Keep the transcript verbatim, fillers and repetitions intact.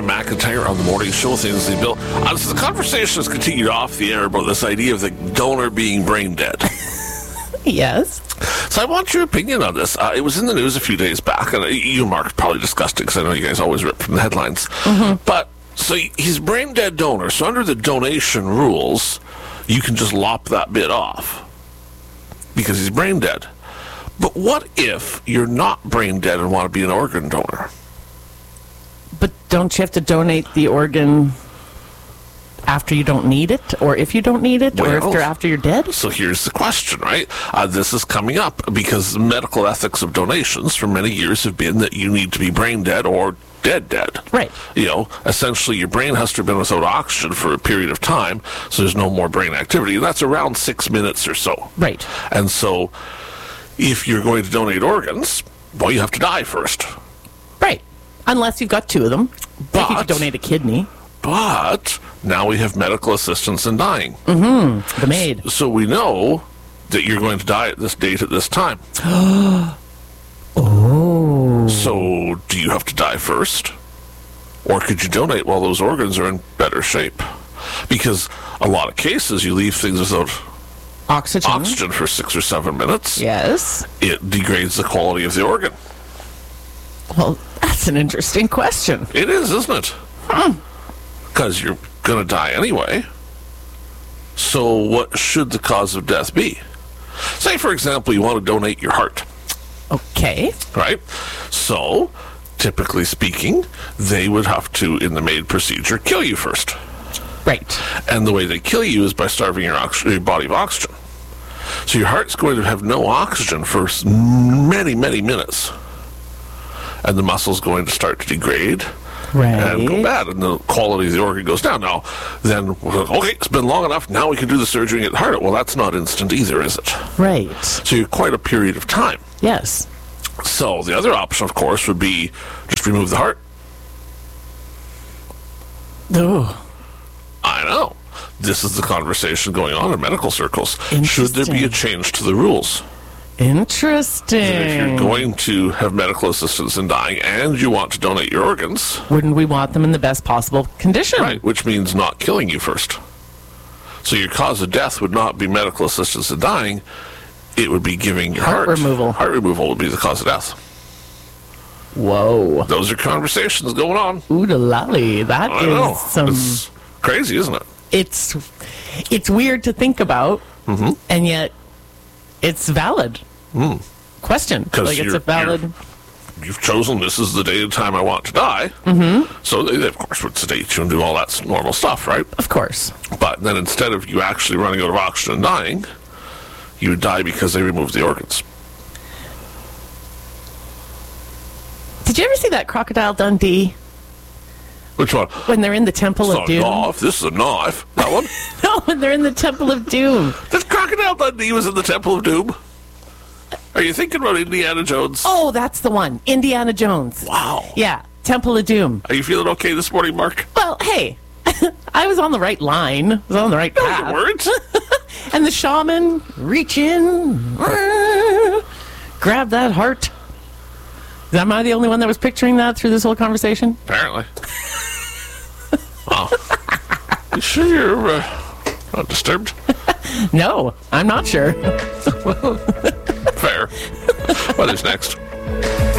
McIntyre on the morning show with Ainsley Bill. Uh, so the conversation has continued off the air about this idea of the donor being brain dead. Yes. So I want your opinion on this. Uh, it was in the news a few days back, and you and Mark probably discussed it because I know you guys always rip from the headlines. Mm-hmm. But so he's brain dead donor. So under the donation rules, you can just lop that bit off because he's brain dead. But what if you're not brain dead and want to be an organ donor? But don't you have to donate the organ after you don't need it? Or if you don't need it? Well, or if they're after you're dead? So here's the question, right? Uh, this is coming up because the medical ethics of donations for many years have been that you need to be brain dead or dead dead. Right. You know, essentially your brain has to have been without oxygen for a period of time, so there's no more brain activity. And that's around six minutes or so. Right. And so if you're going to donate organs, well, you have to die first. Right. Unless you've got two of them. But, like you could donate a kidney. But now we have medical assistance in dying. Mm-hmm. The maid. So we know that you're going to die at this date at this time. Oh. So do you have to die first? Or could you donate while those organs are in better shape? Because a lot of cases you leave things without Oxygen. oxygen for six or seven minutes. Yes. It degrades the quality of the organ. Well, that's an interesting question. It is, isn't it? Because you're going to die anyway. So what should the cause of death be? Say, for example, you want to donate your heart. Okay. Right? So, typically speaking, they would have to, in the MAID procedure, kill you first. Right. And the way they kill you is by starving your, oxy- your body of oxygen. So your heart's going to have no oxygen for many, many minutes. And the muscle's going to start to degrade. Right. And go bad, and the quality of the organ goes down. Now, then, okay, it's been long enough, now we can do the surgery and get the heart out. Well, that's not instant either, is it? Right. So you're quite a period of time. Yes. So the other option, of course, would be just remove the heart. Oh. I know. This is the conversation going on in medical circles. Should Interesting. there be a change to the rules? Interesting. That if you're going to have medical assistance in dying and you want to donate your organs, wouldn't we want them in the best possible condition? right, which means not killing you first. So your cause of death would not be medical assistance in dying, it would be giving your heart. Heart removal. Heart removal would be the cause of death. Whoa. Those are conversations going on. Ooh la lolly. That I is know. some... It's crazy, isn't it? It's, it's weird to think about, Mm-hmm. and yet it's valid. Mm. Question. 'Cause Like it's you're- a valid... you're- You've chosen this is the day and time I want to die. Mm-hmm. So they, of course, would sedate you and do all that normal stuff, right? Of course. But then instead of you actually running out of oxygen and dying, you would die because they removed the organs. Did you ever see that Crocodile Dundee? Which one? When they're in the Temple It's of not Doom? a knife. This is a knife. That one? No, when they're in the Temple of Doom. This Crocodile Dundee was in the Temple of Doom. Are you thinking about Indiana Jones? Oh, that's the one. Indiana Jones. Wow. Yeah, Temple of Doom. Are you feeling okay this morning, Mark? Well, hey, I was on the right line. I was on the right No, path. you weren't. And the shaman reach in, grab that heart. Am I the only one that was picturing that through this whole conversation? Apparently. Wow. You sure you're uh, not disturbed? No, I'm not sure. Fair. What is next?